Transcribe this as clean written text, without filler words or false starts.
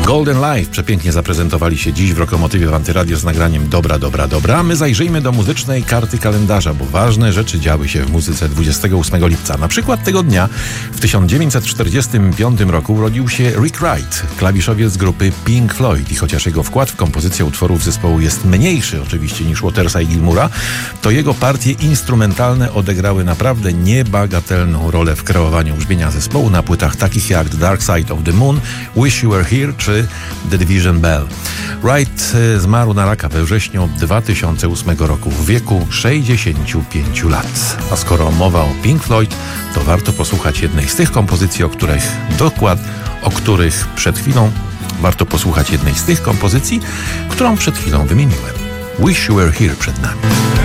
Golden Life przepięknie zaprezentowali się dziś w Lokomotywie w Antyradio z nagraniem Dobra, dobra, dobra. My zajrzyjmy do muzycznej karty kalendarza, bo ważne rzeczy działy się w muzyce 28 lipca. Na przykład tego dnia w 1945 roku urodził się Rick Wright, klawiszowiec z grupy Pink Floyd. I chociaż jego wkład w kompozycję utworów zespołu jest mniejszy oczywiście niż Watersa i Gilmoura, to jego partie instrumentalne odegrały naprawdę niebagatelną rolę w kreowaniu brzmienia zespołu na płytach takich jak The Dark Side of the Moon, Wish You Were Here czy The Division Bell. Wright zmarł na raka we wrześniu 2008 roku w wieku 65 lat. A skoro mowa o Pink Floyd, to warto posłuchać jednej z tych kompozycji, którą przed chwilą wymieniłem. Wish You Were Here przed nami.